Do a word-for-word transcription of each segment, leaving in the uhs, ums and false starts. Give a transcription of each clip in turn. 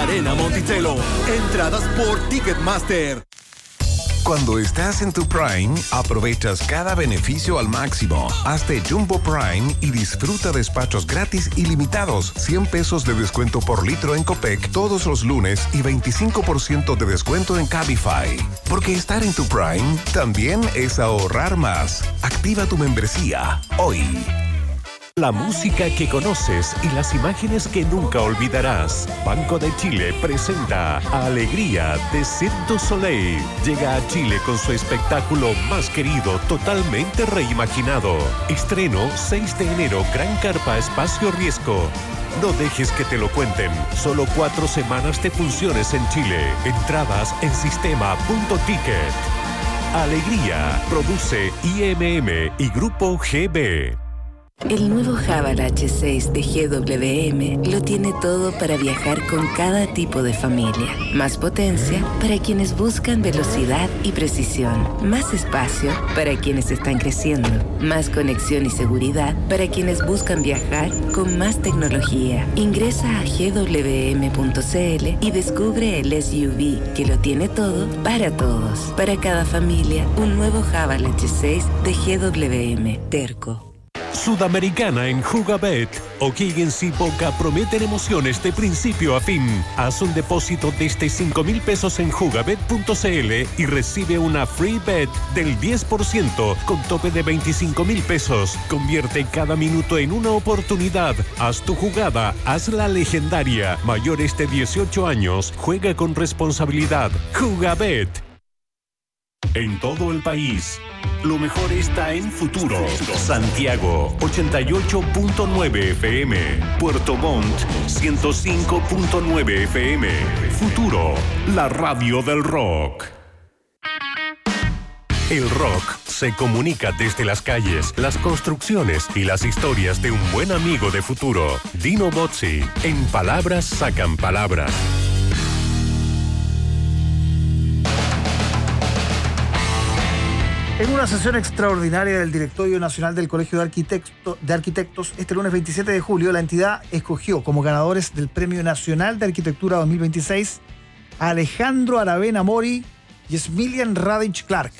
Arena Monticello. Entradas por Ticketmaster. Cuando estás en tu Prime, aprovechas cada beneficio al máximo. Hazte Jumbo Prime y disfruta despachos gratis ilimitados, cien pesos de descuento por litro en Copec todos los lunes y veinticinco por ciento de descuento en Cabify. Porque estar en tu Prime también es ahorrar más. Activa tu membresía hoy. La música que conoces y las imágenes que nunca olvidarás. Banco de Chile presenta Alegría de Cirque du Soleil. Llega a Chile con su espectáculo más querido, totalmente reimaginado. Estreno seis de enero, Gran Carpa Espacio Riesgo. No dejes que te lo cuenten. Solo cuatro semanas de funciones en Chile. Entradas en sistema punto ticket. Alegría. Produce I M M y Grupo G B. El nuevo Haval H seis de G W M lo tiene todo para viajar con cada tipo de familia. Más potencia para quienes buscan velocidad y precisión. Más espacio para quienes están creciendo. Más conexión y seguridad para quienes buscan viajar con más tecnología. Ingresa a G W M punto C L y descubre el S U V que lo tiene todo para todos. Para cada familia, un nuevo Haval H seis de G W M. Terco. Sudamericana en Jugabet. O'Higgins y Boca prometen emociones de principio a fin. Haz un depósito desde cinco mil pesos en jugabet punto c l y recibe una free bet del diez por ciento con tope de veinticinco mil pesos. Convierte cada minuto en una oportunidad. Haz tu jugada, hazla legendaria. Mayores de dieciocho años, juega con responsabilidad. Jugabet. En todo el país, lo mejor está en Futuro. Santiago, ochenta y ocho punto nueve F M. Puerto Montt, ciento cinco punto nueve F M. Futuro, la radio del rock. El rock se comunica desde las calles, las construcciones y las historias de un buen amigo de Futuro. Dino Bozzi, en Palabras sacan palabras. En una sesión extraordinaria del Directorio Nacional del Colegio de, Arquitecto, de Arquitectos, este lunes veintisiete de julio, la entidad escogió como ganadores del Premio Nacional de Arquitectura dos mil veintiséis a Alejandro Aravena Mori y Smilian Radich Clark.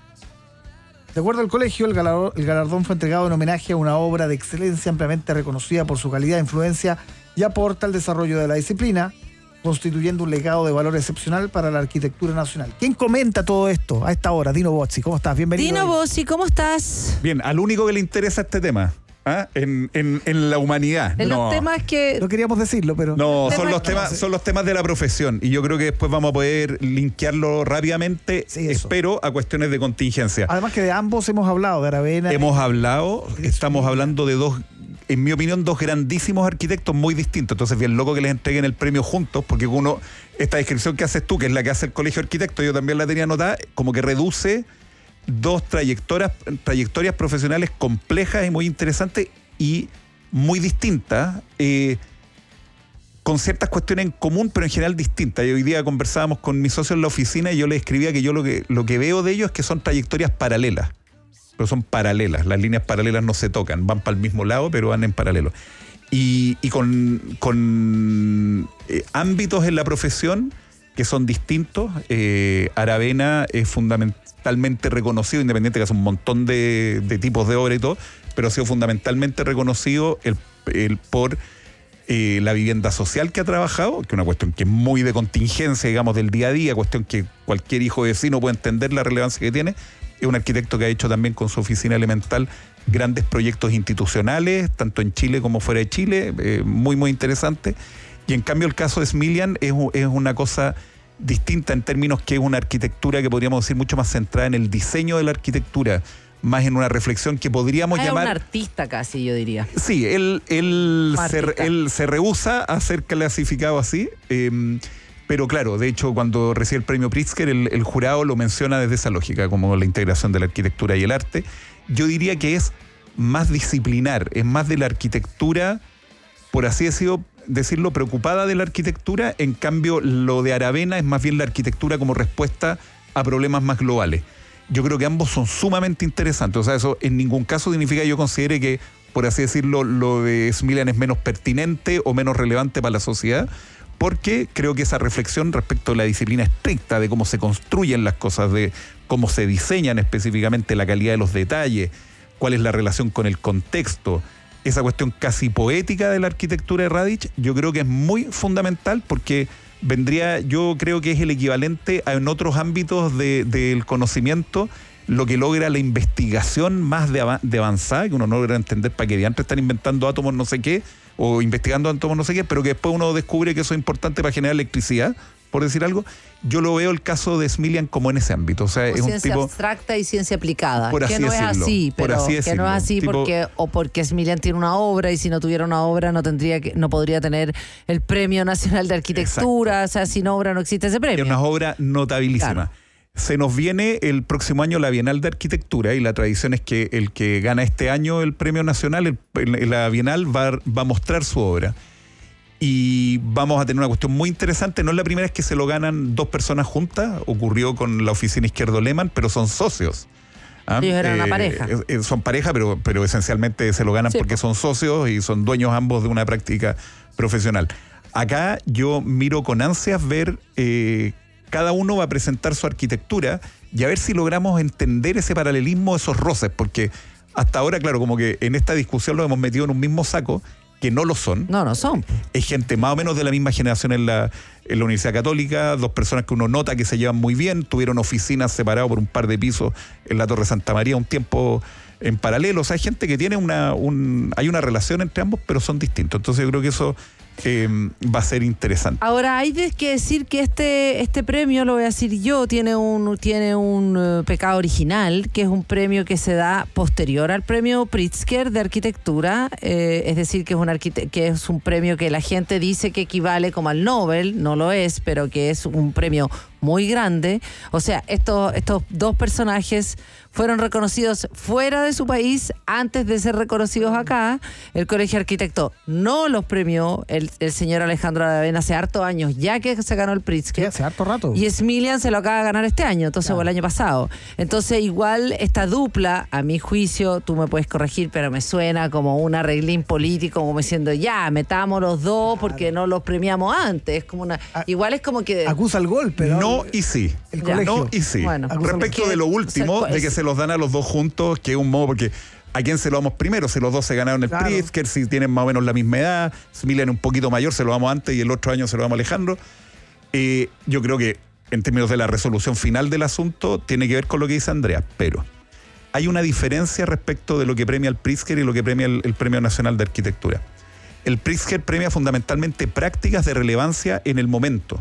De acuerdo al colegio, el galardón, el galardón fue entregado en homenaje a una obra de excelencia ampliamente reconocida por su calidad, influencia y aporta al desarrollo de la disciplina, constituyendo un legado de valor excepcional para la arquitectura nacional. ¿Quién comenta todo esto a esta hora? Dino Bozzi, ¿cómo estás? Bienvenido. Dino Bozzi, ¿cómo estás? Bien, al único que le interesa este tema, ¿ah? en, en, en la humanidad. En no. los temas que... No queríamos decirlo, pero... No, son temas los, que temas, no sé. son los temas de la profesión y yo creo que después vamos a poder linkearlo rápidamente, Sí, eso. espero, a cuestiones de contingencia. Además que de ambos hemos hablado, de Aravena. Hemos hablado, y- estamos hablando de dos, en mi opinión, dos grandísimos arquitectos muy distintos. Entonces, bien loco que les entreguen el premio juntos, porque uno, esta descripción que haces tú, que es la que hace el Colegio de Arquitectos, yo también la tenía anotada, como que reduce dos trayectorias, trayectorias profesionales complejas y muy interesantes y muy distintas, eh, con ciertas cuestiones en común, pero en general distintas. Y hoy día conversábamos con mi socio en la oficina y yo le escribía que yo lo que, lo que veo de ellos es que son trayectorias paralelas. Pero son paralelas, las líneas paralelas no se tocan, van para el mismo lado, pero van en paralelo. Y, y con, con eh, ámbitos en la profesión que son distintos. eh, Aravena es fundamentalmente reconocido, independiente que hace un montón de, de tipos de obra y todo, pero ha sido fundamentalmente reconocido el, el por eh, la vivienda social que ha trabajado, que es una cuestión que es muy de contingencia, digamos, del día a día, cuestión que cualquier hijo de vecino puede entender la relevancia que tiene. Es un arquitecto que ha hecho también con su oficina elemental grandes proyectos institucionales, tanto en Chile como fuera de Chile, eh, muy, muy interesante. Y en cambio el caso de Smilian es, es una cosa distinta en términos que es una arquitectura que podríamos decir mucho más centrada en el diseño de la arquitectura, más en una reflexión que podríamos Ah, llamar... Es un artista casi, yo diría. Sí, él, él, se, Artista. él se rehúsa a ser clasificado así, eh, pero claro, de hecho cuando recibe el premio Pritzker, el, el jurado lo menciona desde esa lógica, como la integración de la arquitectura y el arte. Yo diría que es más disciplinar, es más de la arquitectura, por así decirlo, decirlo, preocupada de la arquitectura. En cambio, lo de Aravena es más bien la arquitectura como respuesta a problemas más globales. Yo creo que ambos son sumamente interesantes. O sea, eso en ningún caso significa que yo considere que, por así decirlo, lo de Smilian es menos pertinente o menos relevante para la sociedad, porque creo que esa reflexión respecto a la disciplina estricta, de cómo se construyen las cosas, de cómo se diseñan específicamente, la calidad de los detalles, cuál es la relación con el contexto, esa cuestión casi poética de la arquitectura de Radić, yo creo que es muy fundamental porque vendría, yo creo que es el equivalente a en otros ámbitos de, del conocimiento, lo que logra la investigación más de, av- de avanzada, que uno no logra entender para qué diantres están inventando átomos no sé qué, o investigando átomos no sé qué, pero que después uno descubre que eso es importante para generar electricidad, por decir algo. Yo lo veo el caso de Smilian como en ese ámbito. O sea, o es un ciencia tipo abstracta y ciencia aplicada. Por así que no decirlo, es así, por pero así que decirlo. no es así Tipo- porque o porque Smilian tiene una obra y si no tuviera una obra no tendría que, no podría tener el Premio Nacional de Arquitectura. Exacto. O sea, sin obra no existe ese premio. Es una obra notabilísima. Claro. Se nos viene el próximo año la Bienal de Arquitectura y la tradición es que el que gana este año el Premio Nacional, el, el- la Bienal va, va a mostrar su obra. Y vamos a tener una cuestión muy interesante. No es la primera vez que se lo ganan dos personas juntas. Ocurrió con la Oficina Izquierdo Lehmann, pero son socios. ¿Ah? Ellos eran una pareja. eh, eh, son pareja, pero, pero esencialmente se lo ganan Sí, porque po. son socios y son dueños ambos de una práctica profesional. Acá yo miro con ansias ver, eh, cada uno va a presentar su arquitectura y a ver si logramos entender ese paralelismo, esos roces, porque hasta ahora, claro, como que en esta discusión lo hemos metido en un mismo saco, que no lo son. No, no son. Es gente más o menos de la misma generación en la, en la Universidad Católica, dos personas que uno nota que se llevan muy bien, tuvieron oficinas separadas por un par de pisos en la Torre Santa María un tiempo en paralelo. O sea, hay gente que tiene una, un, hay una relación entre ambos, pero son distintos. Entonces yo creo que eso eh, va a ser interesante. Ahora, hay de- que decir que este, este premio, lo voy a decir yo, tiene un, tiene un eh, pecado original, que es un premio que se da posterior al premio Pritzker de arquitectura, eh, es decir, que es, un arquite- que es un premio que la gente dice que equivale como al Nobel, no lo es, pero que es un premio muy grande. O sea, estos, estos dos personajes fueron reconocidos fuera de su país antes de ser reconocidos acá. El Colegio de Arquitectos no los premió el, el señor Alejandro Aravena hace hartos años, ya que se ganó el Que Pritzker. hace harto rato. Y Smilian se lo acaba de ganar este año, entonces, Claro. o el año pasado. Entonces, igual esta dupla, a mi juicio, tú me puedes corregir, pero me suena como un arreglín político, como diciendo, ya, metamos los dos porque no los premiamos antes. Es como una, A- igual es como que... Acusa el golpe, ¿no? No y sí. El Ya. colegio. No y sí. Bueno. Respecto Que- de lo o sea, último, de que es- se los dan a los dos juntos, que es un modo, porque ¿a quién se lo damos primero? Si los dos se ganaron el Claro. Pritzker, si tienen más o menos la misma edad, Smilian un poquito mayor, se lo damos antes y el otro año se lo damos a Alejandro. Eh, yo creo que en términos de la resolución final del asunto, tiene que ver con lo que dice Andrea, pero hay una diferencia respecto de lo que premia el Pritzker y lo que premia el, el Premio Nacional de Arquitectura. El Pritzker premia fundamentalmente prácticas de relevancia en el momento,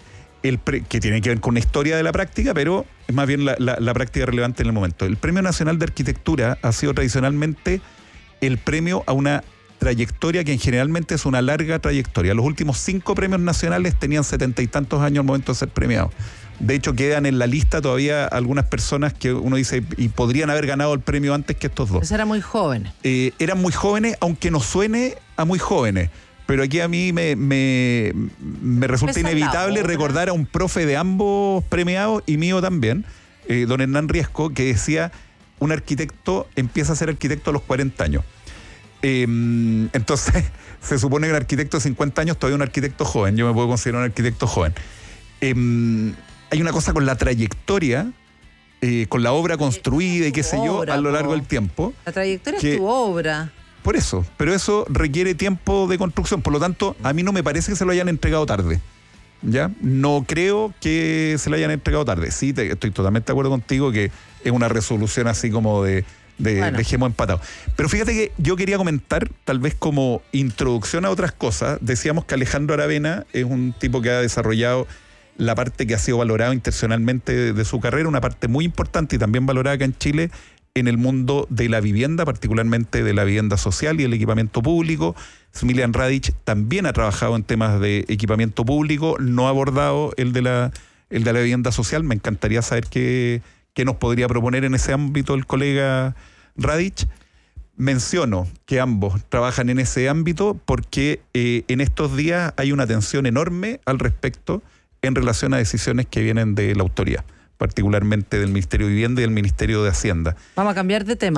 el pre- que tiene que ver con una historia de la práctica, pero es más bien la, la- la práctica relevante en el momento. El Premio Nacional de Arquitectura ha sido tradicionalmente el premio a una trayectoria que generalmente es una larga trayectoria. Los últimos cinco premios nacionales tenían setenta y tantos años al momento de ser premiados. De hecho, quedan en la lista todavía algunas personas que uno dice y podrían haber ganado el premio antes que estos dos. Pues era muy joven. Eh, eran muy jóvenes, aunque nos suene a muy jóvenes. Pero aquí a mí me, me, me resulta Pesa la inevitable obra. recordar a un profe de ambos premiados y mío también, eh, don Hernán Riesco, que decía, un arquitecto empieza a ser arquitecto a los cuarenta años. Eh, entonces, se supone que un arquitecto de cincuenta años todavía es un arquitecto joven. Yo me puedo considerar un arquitecto joven. Eh, hay una cosa con la trayectoria, eh, con la obra construida y qué sé yo, Obra, a lo largo po. del tiempo. La trayectoria que- es tu obra. Por eso, pero eso requiere tiempo de construcción. Por lo tanto, a mí no me parece que se lo hayan entregado tarde. ¿Ya? No creo que se lo hayan entregado tarde. Sí, te- estoy totalmente de acuerdo contigo que es una resolución así como de, de Bueno. dejemos empatado. Pero fíjate que yo quería comentar, tal vez como introducción a otras cosas, decíamos que Alejandro Aravena es un tipo que ha desarrollado la parte que ha sido valorada intencionalmente de, de su carrera, una parte muy importante y también valorada acá en Chile, en el mundo de la vivienda, particularmente de la vivienda social y el equipamiento público. Smilian Radić también ha trabajado en temas de equipamiento público, no ha abordado el de la, el de la vivienda social. Me encantaría saber qué, qué nos podría proponer en ese ámbito el colega Radić. Menciono que ambos trabajan en ese ámbito porque eh, en estos días hay una tensión enorme al respecto en relación a decisiones que vienen de la autoridad, particularmente del Ministerio de Vivienda y del Ministerio de Hacienda. Vamos a cambiar de tema.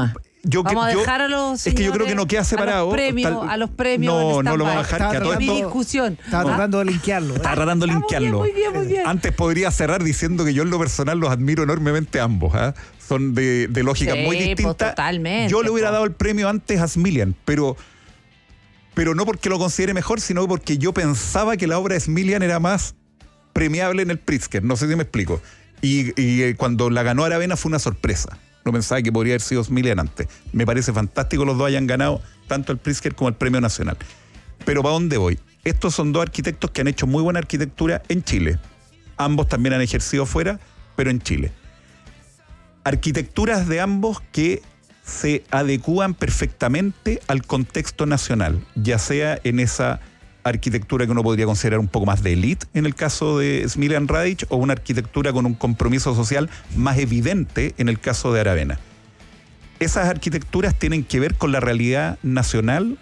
Yo, vamos yo, a dejar a los es que yo creo que no queda separado. a los premios, Tal, a los premios no, no lo stand-by. vamos a dejar. Estaba Que a todo Mi esto, discusión. Estaba ¿Ah? tratando de linkearlo. ¿eh? Estaba tratando de Ah, muy linkearlo. bien, muy bien, muy bien. Antes podría cerrar diciendo que yo en lo personal los admiro enormemente a ambos. ¿eh? Son de, de lógica Sí, muy pues, distinta. totalmente, Yo le hubiera pues. dado el premio antes a Smilian, pero, pero no porque lo considere mejor, sino porque yo pensaba que la obra de Smilian era más premiable en el Pritzker. No sé si me explico. Y, y eh, cuando la ganó Aravena fue una sorpresa. No pensaba que podría haber sido Smilian antes. Me parece fantástico que los dos hayan ganado tanto el Pritzker como el Premio Nacional. Pero ¿para dónde voy? Estos son dos arquitectos que han hecho muy buena arquitectura en Chile. Ambos también han ejercido fuera, pero en Chile. Arquitecturas de ambos que se adecúan perfectamente al contexto nacional, ya sea en esa arquitectura que uno podría considerar un poco más de élite, en el caso de Smilian Radić, o una arquitectura con un compromiso social más evidente en el caso de Aravena. Esas arquitecturas tienen que ver con la realidad nacional,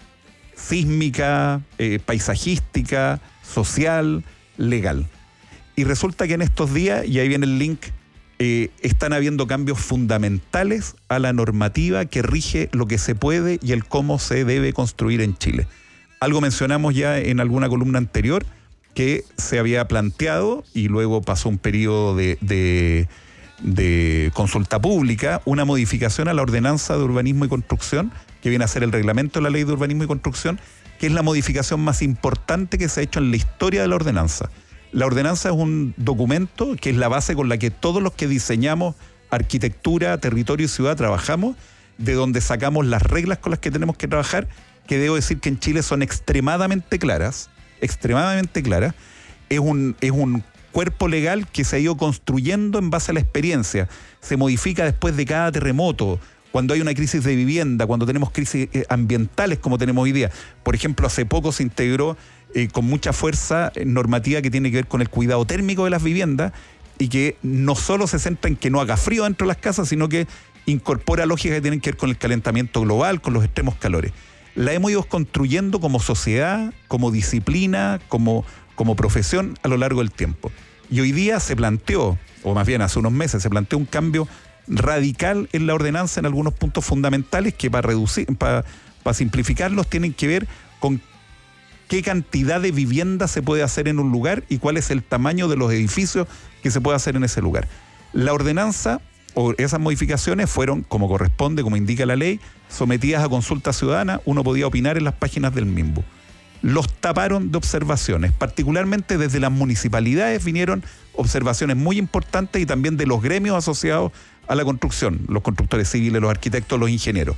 sísmica, eh, paisajística, social, legal. Y resulta que en estos días, y ahí viene el link, eh, están habiendo cambios fundamentales a la normativa que rige lo que se puede y el cómo se debe construir en Chile. Algo mencionamos ya en alguna columna anterior, que se había planteado y luego pasó un periodo de, de, de consulta pública, una modificación a la ordenanza de urbanismo y construcción, que viene a ser el reglamento de la ley de urbanismo y construcción, que es la modificación más importante que se ha hecho en la historia de la ordenanza. La ordenanza es un documento que es la base con la que todos los que diseñamos arquitectura, territorio y ciudad trabajamos, de donde sacamos las reglas con las que tenemos que trabajar, que debo decir que en Chile son extremadamente claras, extremadamente claras. Es un, es un cuerpo legal que se ha ido construyendo en base a la experiencia. Se modifica después de cada terremoto, cuando hay una crisis de vivienda, cuando tenemos crisis ambientales como tenemos hoy día. Por ejemplo, hace poco se integró eh, con mucha fuerza normativa que tiene que ver con el cuidado térmico de las viviendas y que no solo se centra en que no haga frío dentro de las casas, sino que incorpora lógicas que tienen que ver con el calentamiento global, con los extremos calores. La hemos ido construyendo como sociedad, como disciplina, como, como profesión a lo largo del tiempo. Y hoy día se planteó, o más bien hace unos meses, se planteó un cambio radical en la ordenanza en algunos puntos fundamentales que para reducir, para, para simplificarlos, tienen que ver con qué cantidad de vivienda se puede hacer en un lugar y cuál es el tamaño de los edificios que se puede hacer en ese lugar. La ordenanza o esas modificaciones fueron, como corresponde, como indica la ley, sometidas a consulta ciudadana. Uno podía opinar en las páginas del MIMBU. Los taparon de observaciones, particularmente desde las municipalidades vinieron observaciones muy importantes y también de los gremios asociados a la construcción, los constructores civiles, los arquitectos, los ingenieros.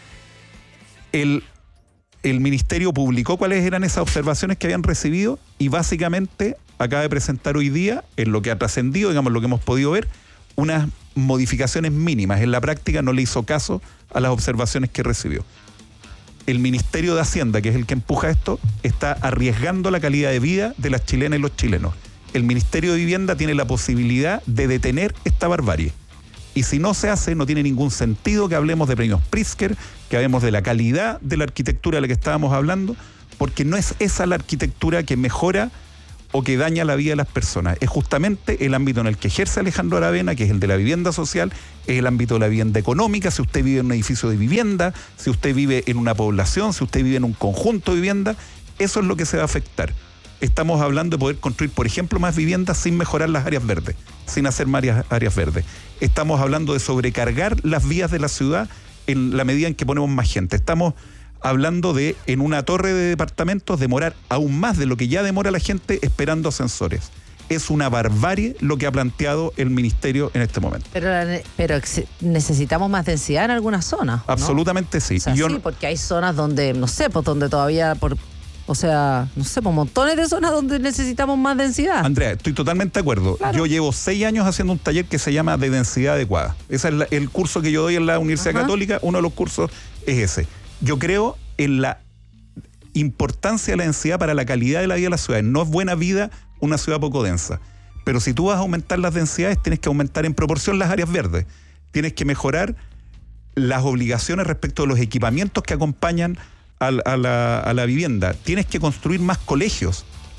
El, el ministerio publicó cuáles eran esas observaciones que habían recibido y básicamente acaba de presentar hoy día, en lo que ha trascendido, digamos, lo que hemos podido ver, unas modificaciones mínimas. En la práctica no le hizo caso a las observaciones que recibió. El Ministerio de Hacienda, que es el que empuja esto, está arriesgando la calidad de vida de las chilenas y los chilenos. El Ministerio de Vivienda tiene la posibilidad de detener esta barbarie. Y si no se hace, no tiene ningún sentido que hablemos de premios Pritzker, que hablemos de la calidad de la arquitectura de la que estábamos hablando, porque no es esa la arquitectura que mejora o que daña la vida de las personas. Es justamente el ámbito en el que ejerce Alejandro Aravena, que es el de la vivienda social, es el ámbito de la vivienda económica. Si usted vive en un edificio de vivienda, si usted vive en una población, si usted vive en un conjunto de vivienda, eso es lo que se va a afectar. Estamos hablando de poder construir, por ejemplo, más viviendas sin mejorar las áreas verdes, sin hacer más áreas, áreas verdes. Estamos hablando de sobrecargar las vías de la ciudad en la medida en que ponemos más gente. Estamos hablando de, en una torre de departamentos, demorar aún más de lo que ya demora la gente esperando ascensores. Es una barbarie lo que ha planteado el ministerio en este momento. Pero, pero necesitamos más densidad en algunas zonas, ¿no? Absolutamente sí. O sea, Yo sí, no... porque hay zonas donde, no sé, pues donde todavía, por, o sea, no sé, pues montones de zonas donde necesitamos más densidad. Andrea, estoy totalmente de acuerdo. Claro. Yo llevo seis años haciendo un taller que se llama de densidad adecuada. Ese es la, el curso que yo doy en la Universidad Ajá. Católica. Uno de los cursos es ese. Yo creo en la importancia de la densidad para la calidad de la vida de la ciudad. No es buena vida una ciudad poco densa. Pero si tú vas a aumentar las densidades, tienes que aumentar en proporción las áreas verdes. Tienes que mejorar las obligaciones respecto de los equipamientos que acompañan a, a, la, a la vivienda. Tienes que construir más colegios.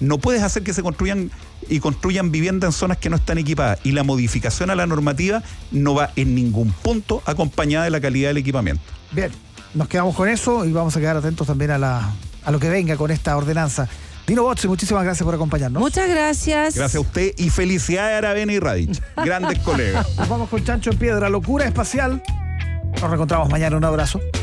no puedes hacer que se construyan y construyan viviendas en zonas que no están equipadas. Y la modificación a la normativa no va en ningún punto acompañada de la calidad del equipamiento. Bien, nos quedamos con eso y vamos a quedar atentos también a, la, a lo que venga con esta ordenanza. Dino Bozzi, muchísimas gracias por acompañarnos. Muchas gracias. Gracias a usted y felicidades a Aravena y Radich. Grandes colegas. Nos vamos con Chancho en Piedra, locura espacial. Nos reencontramos mañana. Un abrazo.